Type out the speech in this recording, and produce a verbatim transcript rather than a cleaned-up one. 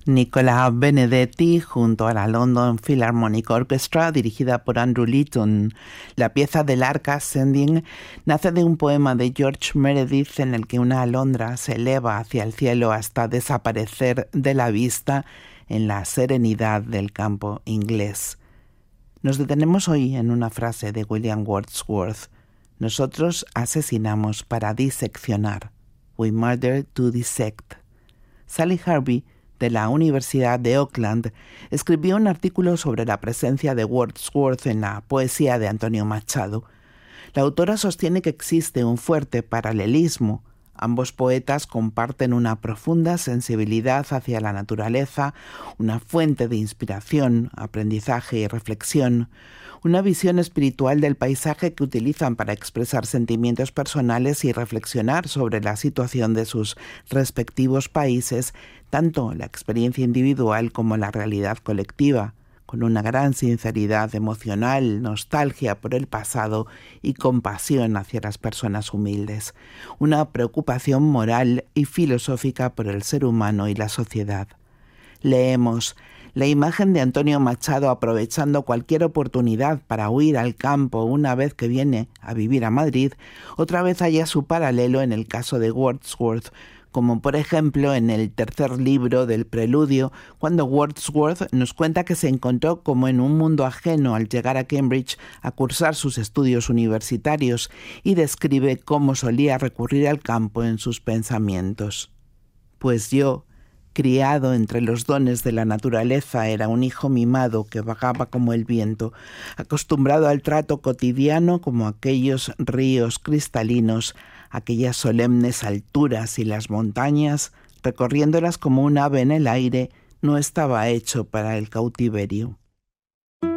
Nicola Benedetti junto a la London Philharmonic Orchestra, dirigida por Andrew Litton. La pieza del Arca Ascending nace de un poema de George Meredith en el que una alondra se eleva hacia el cielo hasta desaparecer de la vista en la serenidad del campo inglés. Nos detenemos hoy en una frase de William Wordsworth. Nosotros asesinamos para diseccionar. We murder to dissect. Sally Harvey, de la Universidad de Auckland, escribió un artículo sobre la presencia de Wordsworth en la poesía de Antonio Machado. La autora sostiene que existe un fuerte paralelismo. Ambos poetas comparten una profunda sensibilidad hacia la naturaleza, una fuente de inspiración, aprendizaje y reflexión, una visión espiritual del paisaje que utilizan para expresar sentimientos personales y reflexionar sobre la situación de sus respectivos países, tanto la experiencia individual como la realidad colectiva, con una gran sinceridad emocional, nostalgia por el pasado y compasión hacia las personas humildes, una preocupación moral y filosófica por el ser humano y la sociedad. Leemos: la imagen de Antonio Machado aprovechando cualquier oportunidad para huir al campo una vez que viene a vivir a Madrid, otra vez halla su paralelo en el caso de Wordsworth, como por ejemplo en el tercer libro del Preludio, cuando Wordsworth nos cuenta que se encontró como en un mundo ajeno al llegar a Cambridge a cursar sus estudios universitarios y describe cómo solía recurrir al campo en sus pensamientos. Pues yo, criado entre los dones de la naturaleza, era un hijo mimado que vagaba como el viento, acostumbrado al trato cotidiano como aquellos ríos cristalinos, aquellas solemnes alturas y las montañas, recorriéndolas como un ave en el aire, no estaba hecho para el cautiverio.